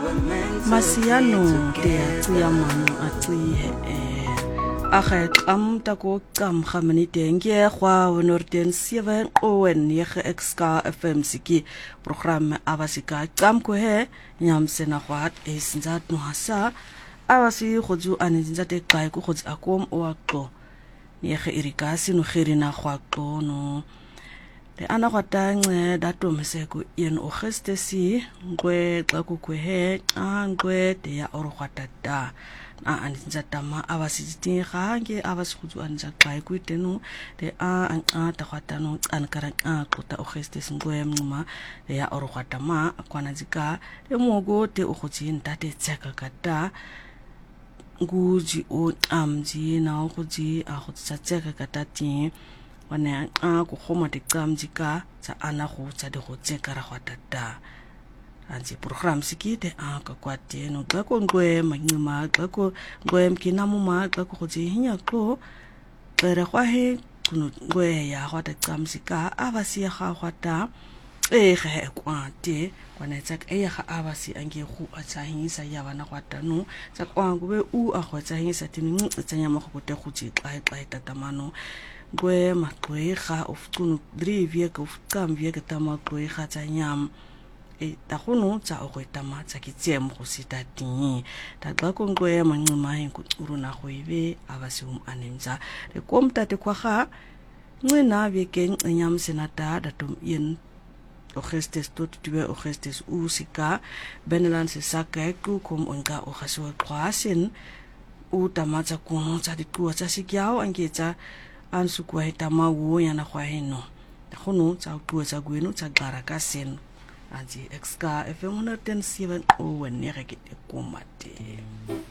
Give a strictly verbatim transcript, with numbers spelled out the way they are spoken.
Masiano te atia manu atie e age am tako kam khamani tengie kwa wonorten seven owen yege exka fm siki program abasika kam ko he nyam sena kwat e sinzat no hasa awasi khoju aninzate kai ko khoj akom o akto yege irikasi no khirina khwaqo no le ana kwatangce datomseko yen ogestesi ngwe xa kukwehe angwe de ya orokhatata a anzatama abasitinga nge abasikuzu anzaxai kwitenu de a anqata kwatano ankara aqota ogestesi ngwe mncuma de ya orokhatama kwanazika lemogo de ukhuthi ntate tseka kata nguji o amji na ukhuji a khutsa tseka kata ti wana a ku khoma de tsamjika tsa ana go tsa de go tsekara khwatata anzi program sikite a ka kwate no xa ko ngwe manyima xa ko ngwe mkina muma xa ko khotsi hinya xo xere khwa he kuno ngwe ya khwata tsamjika abasi ya khwata e ge kwate kwana tsa e ya abasi ange khu a tsahisa ya bana khwata no tsa kwangu be u a khwatsa hisa tini tsanya mo go te go tsi xa xa tatamano gwe makwega of kuno drie weke of kam weke tama kwega tsa nyam e ta gono tsa o kwetama tsa kitsem go sita tingi ta xa ko ngwe mancima hinku uruna go ibe abasum anemza le komta te kwa ga ncina weke nyam senata datum yen ogestes tot tuwe ogestes usika benelanse saka ku kom onka o gaswa kwasin u tamatsa kuno tsa dikuwa tsa sikyao angetsa ansu kwa hitama wo yana kwa hino khono tsa tuwa tsa gweno tsa gara ka sen anzi exka fm one ten seven o wenere ke komate